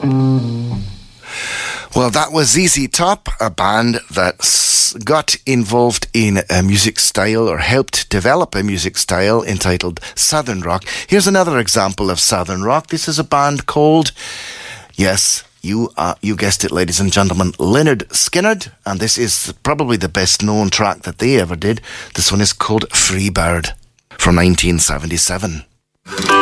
Well, that was ZZ Top, a band that got involved in a music style or helped develop a music style entitled Southern Rock. Here's another example of Southern Rock. This is a band called, yes, you guessed it, ladies and gentlemen, Lynyrd Skynyrd, and this is probably the best known track that they ever did. This one is called Freebird from 1977.